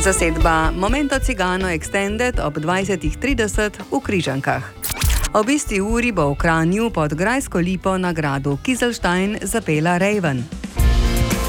Zasedba Momento Cigano Extended ob 20:30 v Križankah. Ob isti uri bo v Kranju pod Grajsko lipo na gradu Kizlstein zapela Raven.